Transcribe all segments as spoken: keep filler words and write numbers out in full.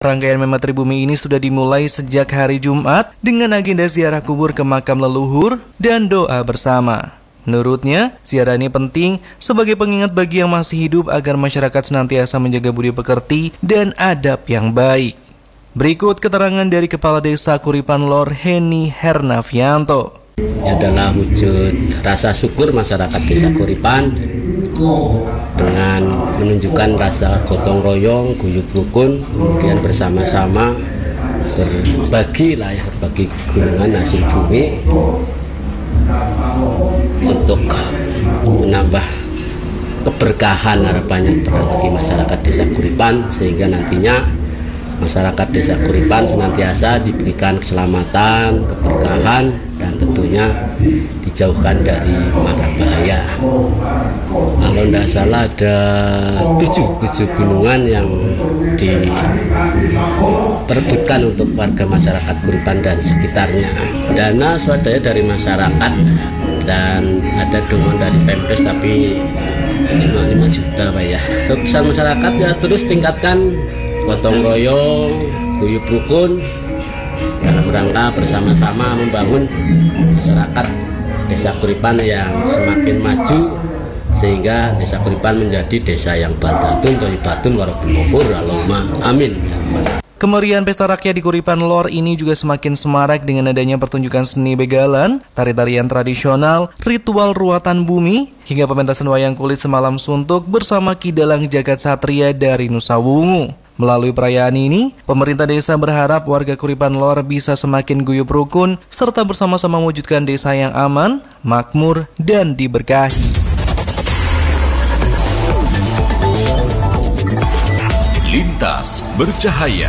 Rangkaian Mematri Bumi ini sudah dimulai sejak hari Jumat dengan agenda ziarah kubur ke makam leluhur dan doa bersama. Menurutnya, ziarah ini penting sebagai pengingat bagi yang masih hidup agar masyarakat senantiasa menjaga budi pekerti dan adab yang baik. Berikut keterangan dari Kepala Desa Kuripan Lor Heni Hernavianto. Ini adalah wujud rasa syukur masyarakat Desa Kuripan dengan menunjukkan rasa gotong royong, guyub rukun, kemudian bersama-sama berbagi lah ya, berbagi gunungan hasil bumi untuk menambah keberkahan harapannya bagi masyarakat Desa Kuripan, sehingga nantinya masyarakat Desa Kuripan senantiasa diberikan keselamatan, keberkahan, dan tentunya dijauhkan dari mara bahaya. Kalau tidak salah ada tujuh, tujuh gunungan yang diperebutkan untuk warga masyarakat Kuripan dan sekitarnya. Dana swadaya dari masyarakat dan ada dukungan dari Pemdes tapi cuma lima juta Pak ya. Keputusan masyarakat ya terus tingkatkan gotong royong, guyub rukun dalam rangka bersama-sama membangun masyarakat Desa Kuripan yang semakin maju, sehingga Desa Kuripan menjadi desa yang baldatun, thayyibatun, warabul ghafur, Allahumma amin. Kemeriahan pesta rakyat di Kuripan Lor ini juga semakin semarak dengan adanya pertunjukan seni begalan, tari-tarian tradisional, ritual ruatan bumi, hingga pementasan wayang kulit semalam suntuk bersama Kidalang Jagat Satria dari Nusa Wungu. Melalui perayaan ini, pemerintah desa berharap warga Kuripan Lor bisa semakin guyub rukun serta bersama-sama mewujudkan desa yang aman, makmur, dan diberkahi. Lintas Bercahaya.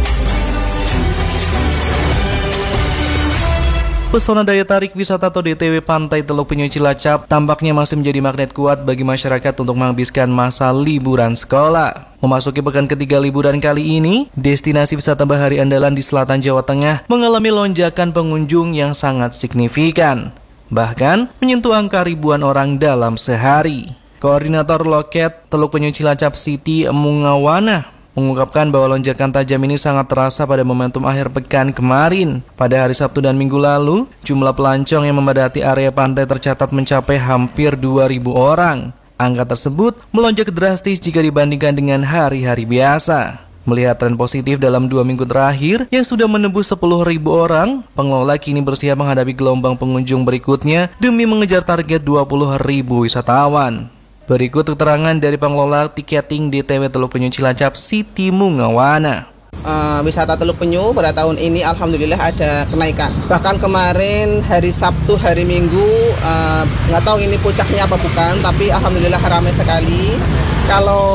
Pesona daya tarik wisata atau D T W Pantai Teluk Penyu Cilacap tampaknya masih menjadi magnet kuat bagi masyarakat untuk menghabiskan masa liburan sekolah. Memasuki pekan ketiga liburan kali ini, destinasi wisata bahari andalan di selatan Jawa Tengah mengalami lonjakan pengunjung yang sangat signifikan. Bahkan menyentuh angka ribuan orang dalam sehari. Koordinator Loket Teluk Penyu Cilacap Siti Mungawana mengungkapkan bahwa lonjakan tajam ini sangat terasa pada momentum akhir pekan kemarin. Pada hari Sabtu dan Minggu lalu, jumlah pelancong yang memadati area pantai tercatat mencapai hampir dua ribu orang. Angka tersebut melonjak drastis jika dibandingkan dengan hari-hari biasa. Melihat tren positif dalam dua minggu terakhir yang sudah menembus sepuluh ribu orang, pengelola kini bersiap menghadapi gelombang pengunjung berikutnya demi mengejar target dua puluh ribu wisatawan. Berikut keterangan dari pengelola tiketing D T W Teluk Penyu Cilacap, Siti Mungawana. Uh, wisata Teluk Penyu pada tahun ini alhamdulillah ada kenaikan. Bahkan kemarin hari Sabtu, hari Minggu, uh, nggak tahu ini puncaknya apa bukan, tapi alhamdulillah ramai sekali. Kalau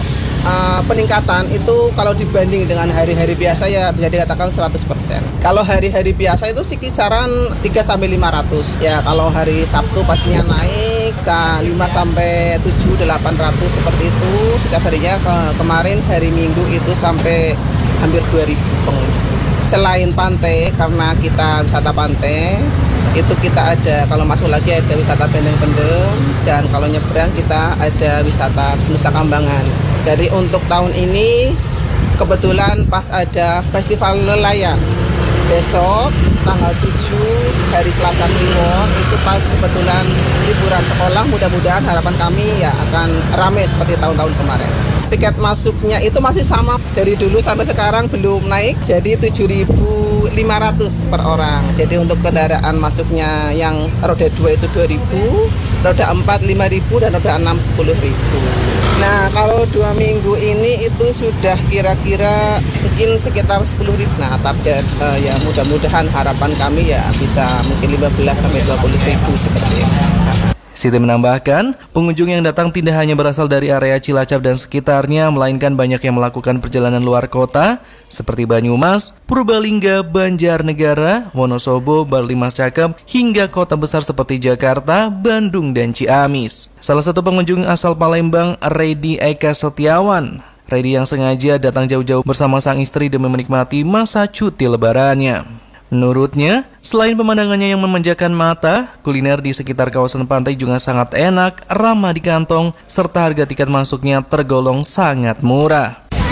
uh, peningkatan itu kalau dibanding dengan hari-hari biasa ya bisa dikatakan seratus persen. Kalau hari-hari biasa itu sih kisaran tiga sampai lima ratus. Ya kalau hari Sabtu pastinya naik lima sampai tujuh, delapan ratus seperti itu. Setiap harinya ke kemarin hari Minggu itu sampai hampir dua ribu pengunjung. Selain pantai, karena kita wisata pantai, itu kita ada, kalau masuk lagi ada wisata Bendeng-Bendeng, dan kalau nyebrang kita ada wisata Nusa Kambangan. Jadi untuk tahun ini kebetulan pas ada festival nelayan. Besok tanggal tujuh hari Selasa Kliwon itu pas kebetulan liburan sekolah, mudah-mudahan harapan kami ya akan ramai seperti tahun-tahun kemarin. Tiket masuknya itu masih sama dari dulu sampai sekarang belum naik, jadi tujuh ribu lima ratus per orang. Jadi untuk kendaraan masuknya yang roda dua itu dua ribu, roda empat lima ribu, dan roda enam sepuluh ribu. Nah kalau dua minggu ini itu sudah kira-kira mungkin sekitar sepuluh ribu. Nah target uh, ya mudah-mudahan harapan kami ya bisa mungkin lima belas sampai dua puluh ribu seperti itu. Siti menambahkan, pengunjung yang datang tidak hanya berasal dari area Cilacap dan sekitarnya, melainkan banyak yang melakukan perjalanan luar kota, seperti Banyumas, Purbalingga, Banjarnegara, Wonosobo, Barlimas Cakep, hingga kota besar seperti Jakarta, Bandung, dan Ciamis. Salah satu pengunjung asal Palembang, Redi Eka Setiawan. Redi yang sengaja datang jauh-jauh bersama sang istri demi menikmati masa cuti lebarannya. Menurutnya, selain pemandangannya yang memanjakan mata, kuliner di sekitar kawasan pantai juga sangat enak, ramah di kantong, serta harga tiket masuknya tergolong sangat murah.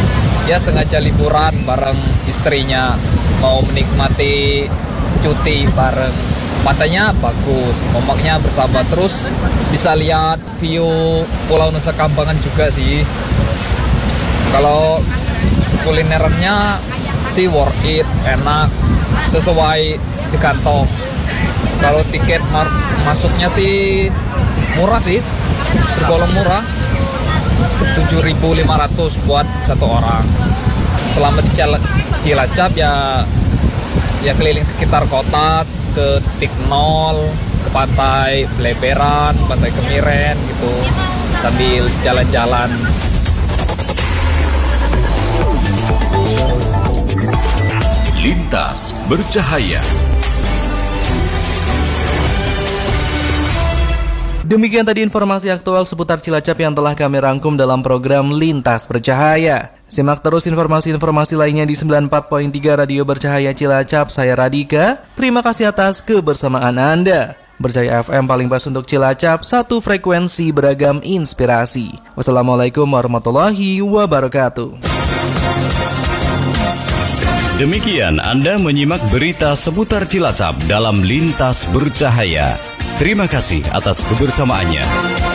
ya sengaja liburan bareng istrinya, mau menikmati cuti bareng. Pantainya bagus, ombaknya bersama, terus bisa lihat view Pulau Nusa Kambangan juga sih. Kalau kulinerannya sih worth it, enak, sesuai di kantong. Kalau tiket mar- masuknya sih murah sih, tergolong murah, tujuh ribu lima ratus buat satu orang. Selama di Cilacap ya ya keliling sekitar kota, ke Tik Nol, ke pantai Bleberan, pantai Kemiren gitu, sambil jalan-jalan. Lintas bercahaya. Demikian tadi informasi aktual seputar Cilacap yang telah kami rangkum dalam program Lintas Bercahaya. Simak terus informasi-informasi lainnya di sembilan puluh empat koma tiga Radio Bercahaya Cilacap. Saya Radika. Terima kasih atas kebersamaan Anda. Bercahaya F M paling pas untuk Cilacap, satu frekuensi beragam inspirasi. Wassalamualaikum warahmatullahi wabarakatuh. Demikian Anda menyimak berita seputar Cilacap dalam Lintas Bercahaya. Terima kasih atas kebersamaannya.